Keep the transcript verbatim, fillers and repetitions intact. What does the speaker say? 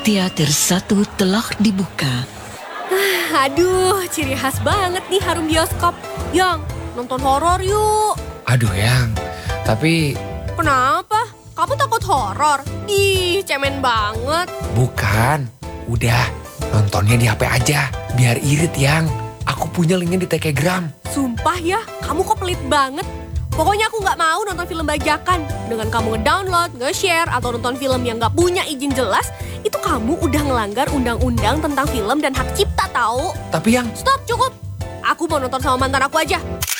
Teater satu telah dibuka. Aduh, ciri khas banget nih harum bioskop. Yang, nonton horor yuk. Aduh Yang, tapi... Kenapa? Kamu takut horor? Ih, cemen banget. Bukan, udah nontonnya di H P aja, biar irit Yang. Aku punya linknya di Telegram. Sumpah ya, kamu kok pelit banget. Pokoknya aku gak mau nonton film bajakan. Dengan kamu ngedownload, nge-share, atau nonton film yang gak punya izin jelas, itu kamu udah ngelanggar undang-undang tentang film dan hak cipta tahu. Tapi Yang... Stop, cukup. Aku mau nonton sama mantan aku aja.